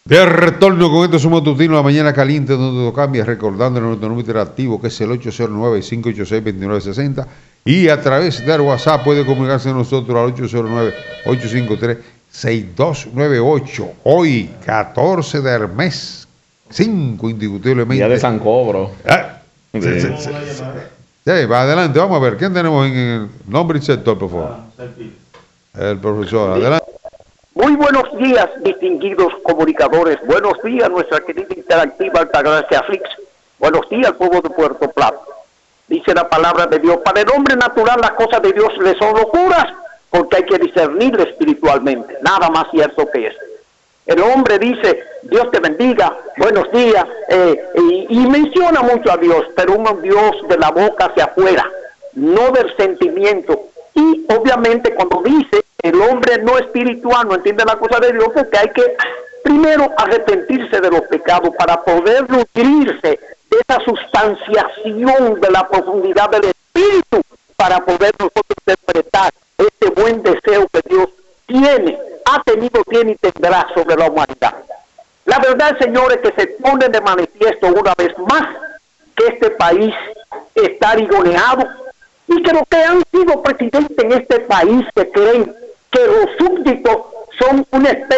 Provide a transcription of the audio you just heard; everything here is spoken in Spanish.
De retorno con esto somos matutino la mañana caliente donde todo cambia, recordando nuestro número interactivo que es el 809-586-2960 y a través del WhatsApp puede comunicarse con nosotros al 809-853-6298. Hoy, 14 del mes 5, indiscutiblemente. Día de San Cobro. Sí, va adelante, vamos a ver, ¿quién tenemos en el nombre y sector, por favor? El profesor, adelante. Muy buenos días, distinguidos comunicadores. Buenos días, nuestra querida interactiva Altagracia Flix. Buenos días, pueblo de Puerto Plata. Dice la palabra de Dios, para el hombre natural las cosas de Dios le son locuras, porque hay que discernirle espiritualmente. Nada más cierto que eso. El hombre dice, Dios te bendiga, buenos días, y menciona mucho a Dios, pero un Dios de la boca hacia afuera, no del sentimiento. Y obviamente cuando dice el hombre no espiritual no entiende la cosa de Dios, porque hay que primero arrepentirse de los pecados para poder nutrirse de esa sustanciación de la profundidad del espíritu, para poder nosotros interpretar este buen deseo que Dios tiene, ha tenido, tiene y tendrá sobre la humanidad. La verdad, señores, que se pone de manifiesto una vez más que este país está rigoneado y que los que han sido presidentes en este país que creen que los súbditos son una especie